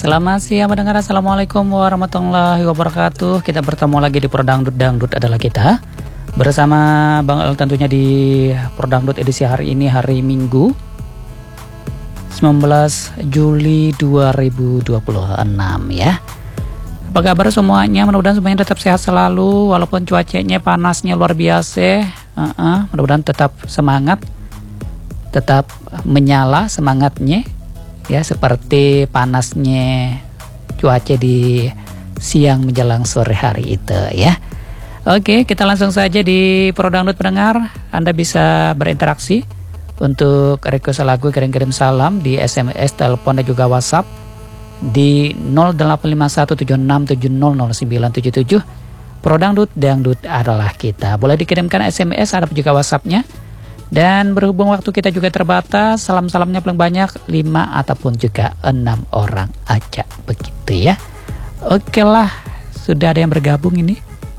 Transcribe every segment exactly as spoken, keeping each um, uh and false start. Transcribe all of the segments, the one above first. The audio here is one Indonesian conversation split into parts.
Selamat siang mendengar. Assalamualaikum warahmatullahi wabarakatuh. Kita bertemu lagi di Prodangdut, Dangdut adalah kita. Bersama Bang El tentunya di Prodangdut edisi hari ini, hari Minggu sembilan belas Juli dua ribu dua puluh enam ya. Apa kabar semuanya? Mudah-mudahan semuanya tetap sehat selalu walaupun cuacanya panasnya luar biasa. Uh-uh, mudah-mudahan tetap semangat, tetap menyala semangatnya ya, seperti panasnya cuaca di siang menjelang sore hari itu ya. Oke, kita langsung saja di Prodangdut pendengar. Anda bisa berinteraksi untuk request lagu, kirim-kirim salam di S M S, telepon dan juga WhatsApp di nol delapan lima satu tujuh enam tujuh nol nol sembilan tujuh tujuh. Prodangdut, Dangdut adalah kita. Boleh dikirimkan S M S, ada juga WhatsApp-nya. Dan berhubung waktu kita juga terbatas, salam-salamnya paling banyak lima ataupun juga enam orang aja, begitu ya. Oke lah, sudah ada yang bergabung ini.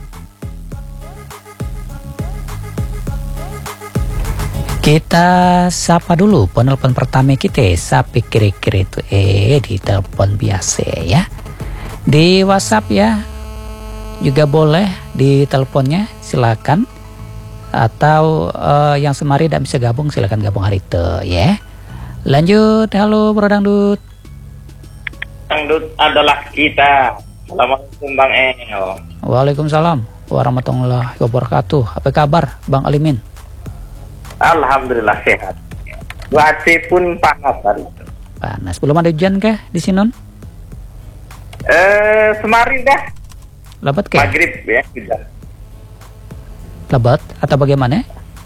Kita sapa dulu penelpon pertama kita. Sapi kira-kira itu eh di telepon biasa ya. Di WhatsApp ya juga boleh, di teleponnya silakan. Atau uh, yang semari tidak bisa gabung, silakan gabung hari itu ya. Lanjut, halo Prodangdut. Dangdut adalah kita. Assalamualaikum Bang El. Waalaikumsalam warahmatullahi wabarakatuh. Apa kabar Bang Alimin? Alhamdulillah sehat. Cuaca pun panas hari itu. Panas. Belum ada hujan kah di Sinon? Eh, semari dah. Lebat kah? Maghrib ya hujan. Lebat atau bagaimana?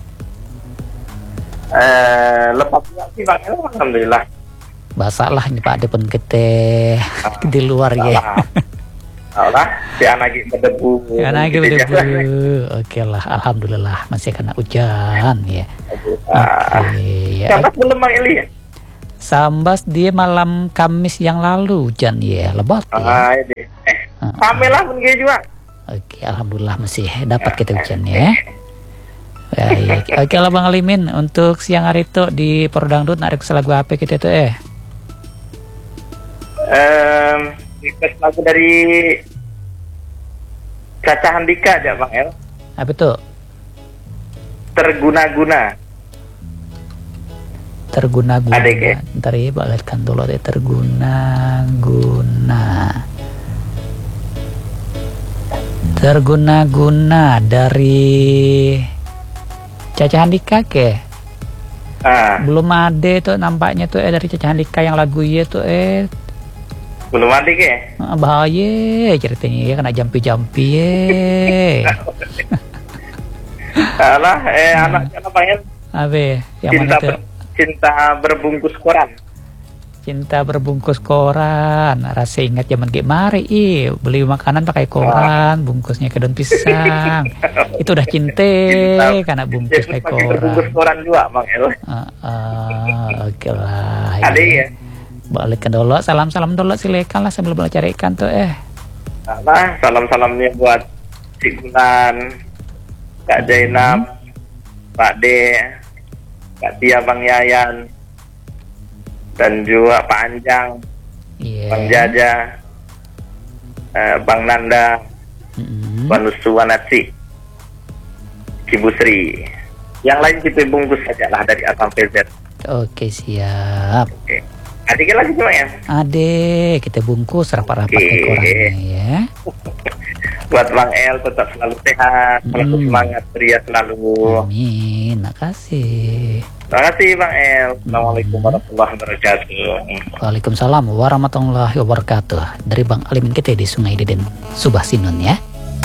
Eh, lepas sih Bang El, alhamdulillah. Basah lah ini Pak Depon kita ah, di luar ya. Allah, si anak berdebu. Si anak berdebu. Oke lah, alhamdulillah masih kena hujan ya. Oke. Sambas belum Bang Eli ya? Sambas dia malam Kamis yang lalu hujan ya, lebat ya. Ah, ini. Eh, uh, pamelah pun kayak juga. Oke, alhamdulillah masih dapat kita hujan ya. Baik. Oke lah Bang Alimin, untuk siang hari itu di Prodangdut nak request lagu apa kita tuh eh? Um, request lagu dari Caca Handika aja Bang El. Apa tuh? Terguna-guna. Terguna-guna. Adek ya? Ntar ya baletkan dulu deh, terguna-guna. Terguna-guna dari Caca Handika ke? Ah. Belum ada tuh nampaknya tuh eh dari Caca Handika yang lagu iya tuh eh. Belum ada ke? Bahaya ceritanya ya, kena jampi-jampi ya. Alah, eh hmm. anaknya apa ya? Abe, yang cinta mana tuh? Ber, cinta berbungkus koran. Cinta berbungkus koran. Rasa ingat zaman kayak mari, ih, beli makanan pakai koran, bungkusnya ke daun pisang. Itu udah cinta, cinta karena bungkus pakai koran. Berbungkus koran juga, Bang El. Uh, uh, Oke okay lah. Ada ya? Balik ke dulu, salam-salam dulu silakan lah sambil belajar ikan tuh eh. Nah, salam-salamnya buat si Gunan, Kak Zainab, hmm. Pak De, Kak Tia, Bang Yayan, dan juga Pak Anjang, yeah. Bang Jaja, eh, Bang Nanda, mm-hmm. Bang Nusuwanatsi, Ibu Sri. Yang lain kita bungkus saja lah dari A sampai Z. Oke, siap. Oke. Adik lagi cuma ya? Adik, kita bungkus rapat-rapat okay. korannya ya. Buat Bang El tetap selalu sehat, selalu hmm. semangat, ceria selalu. Amin, makasih. Terima kasih Bang El. Assalamualaikum hmm. warahmatullahi wabarakatuh. Waalaikumsalam warahmatullahi wabarakatuh. Dari Bang Alimin kita di Sungai Deden, Subah Sinun ya.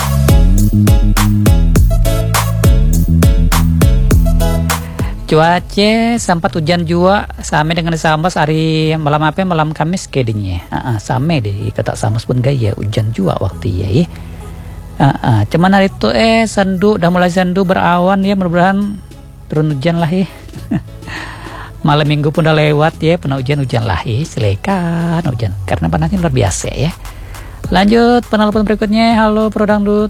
Cuaca sempat hujan juga, sama dengan Sambas hari malam apa malam Kamis kayaknya. Uh, uh, sama deh kata Sambas pun gaya hujan juga waktu ya. ya. Uh, uh, cuman hari itu eh sendu, udah mulai sendu berawan ya, mudah-mudahan turun hujan lah ya. Malam minggu pun udah lewat ya, pernah hujan-hujan lah ya, silakan hujan karena panasnya luar biasa ya. Lanjut penelpon berikutnya. Halo Prodangdut.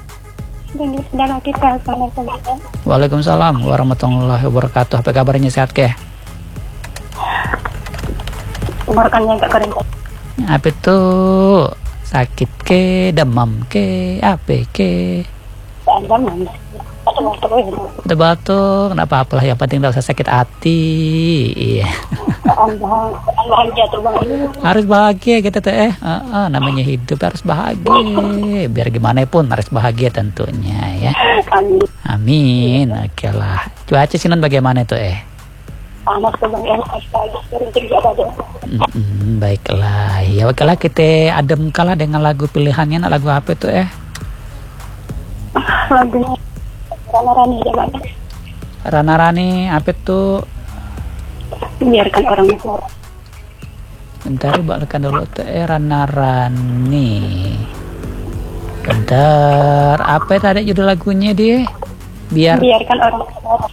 Waalaikumsalam warahmatullahi wabarakatuh. Apa kabarnya, sehat ke? Tenggorokannya agak kering. Apa tuh? Sakit ke, demam ke, apa ke? Demam. Udah batuk, nggak apa-apa lah. Yang penting nggak usah sakit hati. Iya. Bahagia tuh bang. Harus bahagia kita tuh eh. Uh, uh, namanya hidup harus bahagia. Biar gimana pun harus bahagia tentunya ya. Amin. Amin. Oke lah. Cuaca sinon bagaimana tuh eh? Panas tuh bang ya. Mm-mm, baiklah. Ya oke lah, kita adem kalah dengan lagu pilihannya. Nak lagu apa tuh eh? Lagunya Rana Rani ya bang. Rana Rani apa tuh? Biarkan orang itu. Bentar, balikkan dulu tuh eh Rana Rani. Bentar, apa tadi judul lagunya dia? Biar Biarkan orang bicara.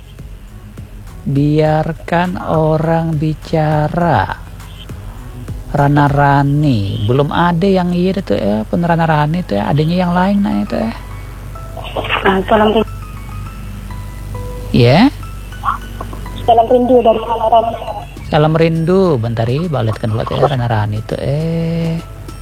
Biarkan orang bicara. Rana Rani, belum ada yang iya tuh ya, pun Rana Rani tuh ya, adanya yang lain nah itu ya. Nah, salam rindu. Ya. Salam rindu dari Rana Rani. Salam rindu, bentar ya, baletkan dulu tuh ya Rana Rani tuh eh.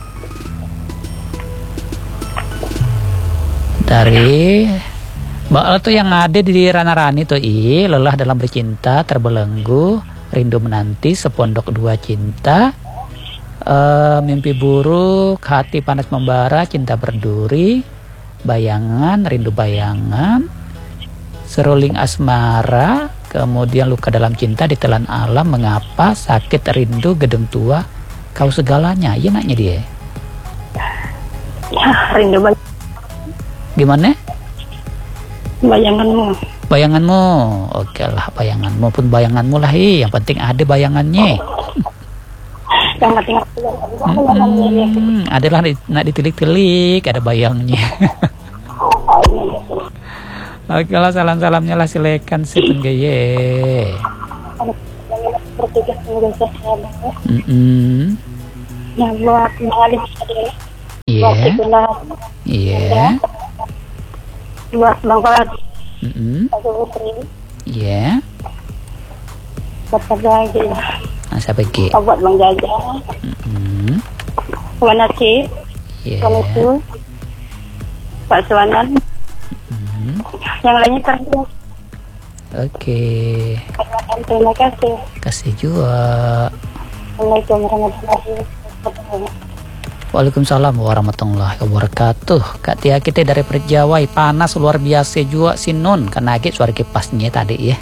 Dari Mbak tuh yang ada di Rana Rani tuh i, lelah dalam bercinta, terbelenggu, rindu menanti, sepondok dua cinta, uh, mimpi buruk, hati panas membara, cinta berduri, bayangan, rindu bayangan, seruling asmara, kemudian luka dalam cinta, ditelan alam, mengapa, sakit rindu, gedung tua, kau segalanya, iya naknya dia. Ya, rindu banget. Gimana? Bayanganmu. Bayanganmu, oke lah bayanganmu pun bayanganmu lah, hi. Yang penting ada bayangannya. Yang penting Hmm, adalah nak ditilik-tilik, ada bayangnya. Oke lah, salam-salamnya lah silakan si penggeye. bertugas menjaga kesehatan. Mm-mm. Nah, buat mengalir adalah Iya. buat itulah Iya. buat mengkolat Mm-mm. satu putri Iya. buat kerja Nah, siapa lagi? buat menjaga Mm-mm. Wana C Iya. Wana itu Pak Suwanan Mm-mm. yang lainnya kerja. Oke. Terima kasih. Kasih juga. Assalamualaikum warahmatullahi wabarakatuh. Waalaikumsalam warahmatullahi wabarakatuh. Kak Tia kita dari Perjawai, panas luar biasa juga sinun karena agak suara kipasnya tadi ya.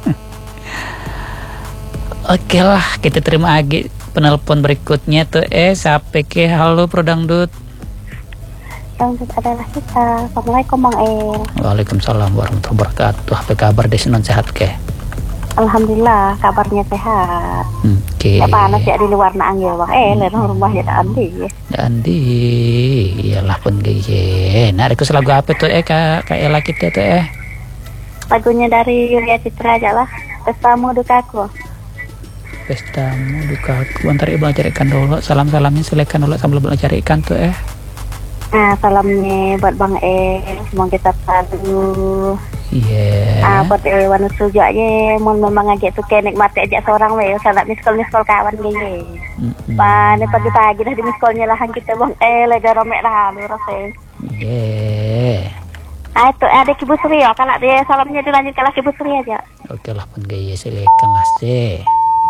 Oke lah, kita terima agak penelpon berikutnya tuh eh sampai ke halo Prodangdut. Yang adalah kita. Assalamualaikum Bang El. Waalaikumsalam warahmatullahi wabarakatuh. Apa kabar deh sinun, sehat ke? Alhamdulillah kabarnya sehat. Oke. Ya panas ya di luar naang ya Bang El, di rumah ya tak andi. Dan di iyalah pun geye. Nah, request lagu apa tuh eh Kak Kak Ella kita tuh eh? Lagunya dari Yulia Citra aja lah. Pestamu dukaku. Pestamu dukaku. Bentar ibu carikan dulu. Salam-salamnya silakan dulu sambil belum carikan tuh eh. Nah, salamnya buat Bang El, semoga kita selalu. Iya. Ah, buat Ewan setuju aja, mau memang aja tuh kayak nikmati aja seorang weh, salah miskol miskol kawan gini. Mm-mm. Pan pagi-pagi dah di miskolnya lahan kita Bang El, lega romek dah lu rasain. Iya. Ah itu ada Kibu Suryo, kalau dia salamnya dilanjut kalau Kibu Suryo aja. Oke lah pun gaya silakan lah sih.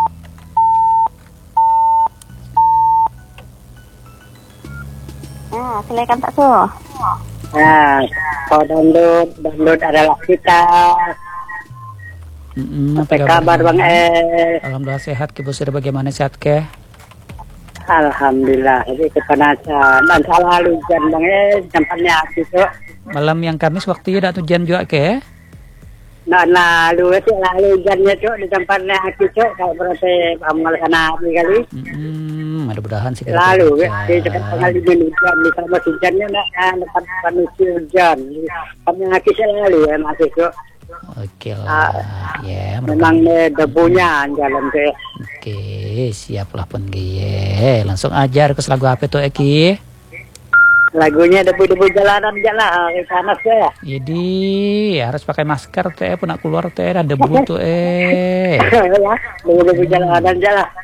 Nah, silakan tak tuh. Nah, kalau download, download adalah kita. Mm-mm, Apa kabar Bang El? Alhamdulillah sehat. Kibu sudah bagaimana, sehat ke? Alhamdulillah, ini kepanasan. Dan selalu hujan Bang El, tempatnya itu. Malam yang Kamis waktu itu hujan juga ke? Nah, lalu itu lalu hujannya tuh di tempatnya itu. Kalau berarti amal sana kali. Mm-mm, mudah-mudahan sih. Lalu di tempat tanggal lima hujan di sama hujannya nak tempat manusia hujan. Tempatnya kita lalu ya masih tuh. Oke lah, ya. Memang debunya jalan ke. Oke, siaplah pun geye. Langsung aja request lagu apa tuh Eki? Lagunya debu-debu jalanan aja lah, panas ya. Jadi harus pakai masker teh, pun nak keluar teh ada debu tuh eh. Ya, debu-debu jalanan aja lah.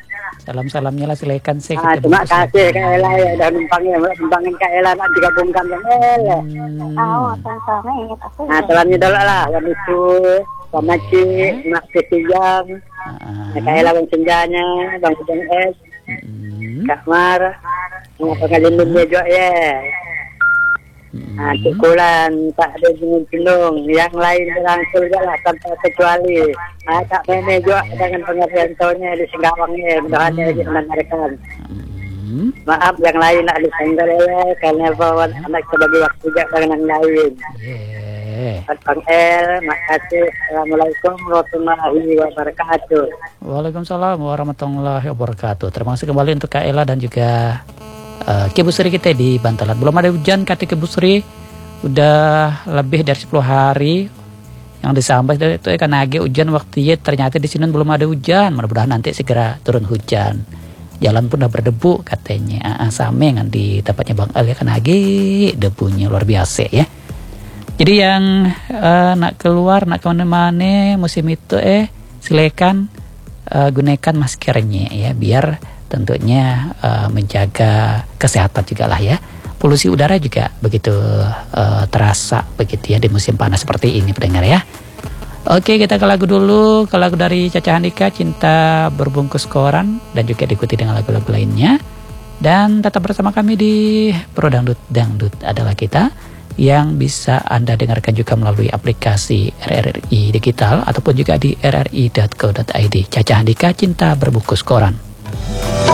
Salam-salamnya lah silakan sih. Ah, kita terima bungkus kasih lagi. Kak Ella ya udah numpangnya, numpangin Kak Ella nak digabungkan dengan Ella. Hmm. Oh, sama-sama ya. Tapi Nah, telannya dulu lah, yang itu sama Cik, nak Ketijang, Ah, Kak Ella Bang Senjanya, Bang Ujang S, mm, Kak Mar, yang pengalin dia juga ya. mm, Nah, Cik Kulan, tak ada jenung-jenung, yang lain berangkul juga lah tanpa kecuali. Ah, Kak Meme juga dengan pengertian tahunnya di Singkawangnya, mudah-mudahan dia mendengarkan. mm. Maaf yang lain nak disenggol ya, karena bawa anak sebagai waktu juga dengan yang lain. Yeah. Bang El, makasih. Assalamualaikum warahmatullahi wabarakatuh. Waalaikumsalam warahmatullahi wabarakatuh. Terima kasih kembali untuk Kak Ella dan juga uh, Ki Bu Sri kita di Bantalan. Belum ada hujan kata Ki Bu Sri. Udah lebih dari sepuluh hari yang disambat itu kan age hujan waktu ya, ternyata di sini belum ada hujan. Mudah-mudahan nanti segera turun hujan. Jalan pun udah berdebu katanya. Ah, sama kan di tempatnya Bang El ya kan age debunya luar biasa ya. Jadi yang uh, nak keluar, nak kemana-mana musim itu eh silakan uh, gunakan maskernya ya, biar tentunya uh, menjaga kesehatan juga lah ya. Polusi udara juga begitu uh, terasa begitu ya di musim panas seperti ini pendengar ya. Oke, kita ke lagu dulu, ke lagu dari Caca Handika, Cinta Berbungkus Koran, dan juga diikuti dengan lagu-lagu lainnya. Dan tetap bersama kami di Pro Dangdut, Dangdut adalah kita, yang bisa Anda dengarkan juga melalui aplikasi R R I Digital ataupun juga di r r i dot co dot i d. Caca Handika, Cinta Berbungkus Koran.